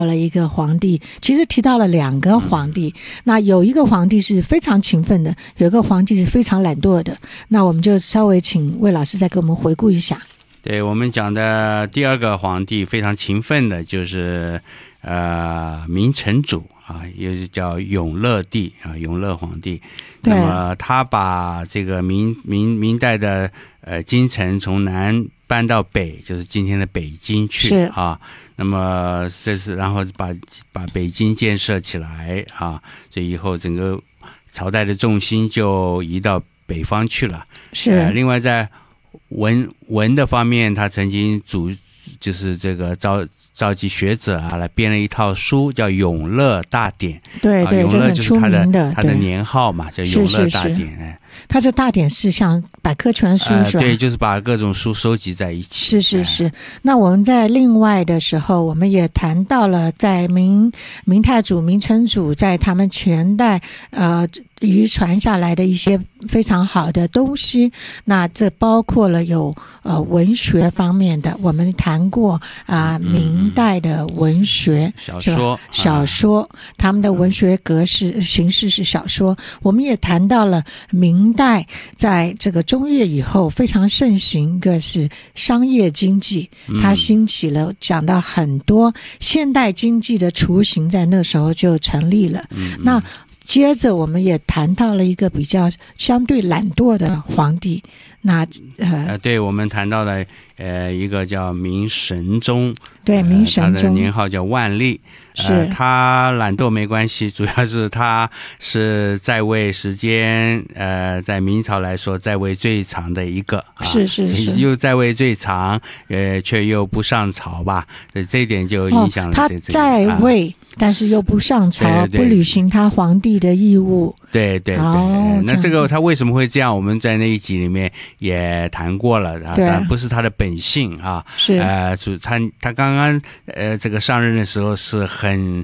了一个皇帝，其实提到了2个皇帝，那有一个皇帝是非常勤奋的，有一个皇帝是非常懒惰的，那我们就稍微请魏老师再给我们回顾一下。 对，我们讲的第2个皇帝非常勤奋的就是明成祖啊，也是叫永乐帝啊，永乐皇帝。那么他把这个明代的京城从南搬到北，就是今天的北京去啊。那么这是然后把北京建设起来啊，所以以后整个朝代的重心就移到北方去了。 是。 另外在文的方面，他曾经就是这个召集学者啊，来编了一套书，叫《永乐大典》。 对对， 永乐就是他的年号嘛，叫永乐大典。 是他这大典是像百科全书是吧？ 对，就是把各种书收集在一起。 是。那我们在另外的时候，我们也谈到了在明太祖、明成祖在他们前代遗传下来的一些非常好的东西，那这包括了有文学方面的，我们谈过明代的文学小说，他们的文学格式形式是小说。我们也谈到了明代在这个中叶以后非常盛行一个是商业经济，它兴起了，讲到很多现代经济的雏形在那时候就成立了。那接着我们也谈到了一个比较相对懒惰的皇帝，那对，我们谈到了一个叫明神宗， 对，明神宗， 他的年号叫万历。他懒惰没关系，主要是他是在位时间在明朝来说在位最长的一个， 是又在位最长，却又不上朝吧，这一点就影响了他在位但是又不上朝，不履行他皇帝的义务。 对，那这个他为什么会这样，我们在那一集里面也谈过了啊，但不是他的本性啊， 是他刚刚这个上任的时候是很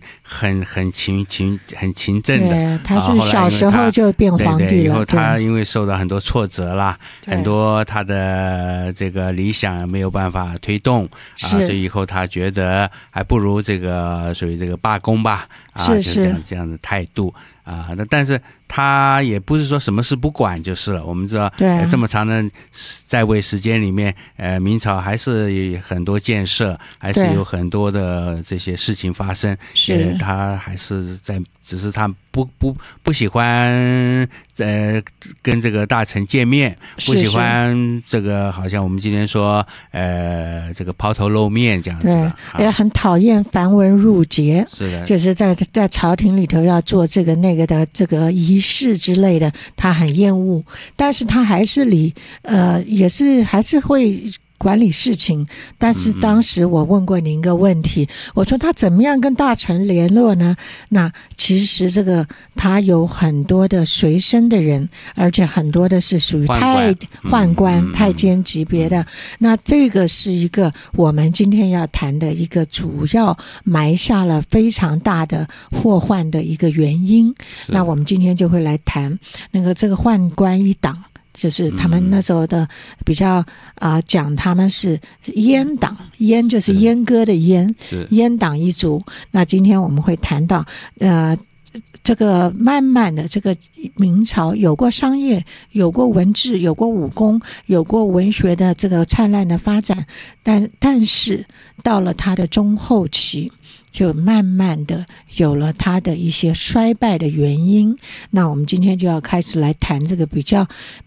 勤政的， 他是小时候就变皇帝了。 对，以后他因为受到很多挫折啦，很多他的这个理想没有办法推动啊，所以以后他觉得还不如这个属于这个罢工吧，是这样的态度啊。但是他也不是说什么事不管就是了。我们知道，这么长的在位时间里面，明朝还是有很多建设，还是有很多的这些事情发生。他还是只是他不喜欢跟这个大臣见面，不喜欢这个好像我们今天说这个抛头露面这样子的， 也很讨厌繁文缛节， 是的， 就是在朝廷里头要做这个那个的这个仪式之类的，他很厌恶，但是他还是还是会管理事情。但是当时我问过您一个问题，我说他怎么样跟大臣联络呢？那其实这个他有很多的随身的人，而且很多的是属于宦官、太监级别的。那这个是一个我们今天要谈的一个主要埋下了非常大的祸患的一个原因。那我们今天就会来谈那个这个宦官一党，就是他们那时候的比较讲他们是阉党，阉就是阉割的阉，阉党一族。那今天我们会谈到这个慢慢的这个明朝有过商业，有过文治，有过武功，有过文学的这个灿烂的发展，但是到了它的中后期就慢慢的有了它的一些衰败的原因。那我们今天就要开始来谈这个比较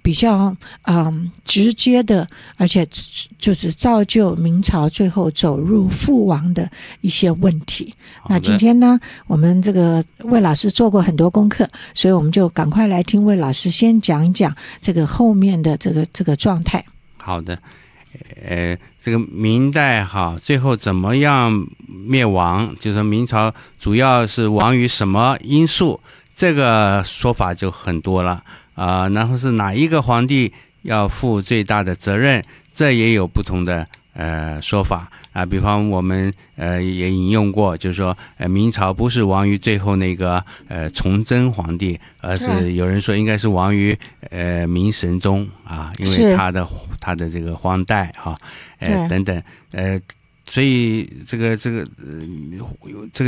直接的，而且就是造就明朝最后走入覆亡的一些问题。那今天呢，我们这个魏老师做过很多功课，所以我们就赶快来听魏老师先讲一讲这个后面的这个状态。 好的。这个明代最后怎么样灭亡，就是明朝主要是亡于什么因素，这个说法就很多了然后是哪一个皇帝要负最大的责任，这也有不同的说法比方我们也引用过，就是说明朝不是亡于最后那个崇祯皇帝，而是有人说应该是亡于明神宗因为他的这个荒诞等等所以这个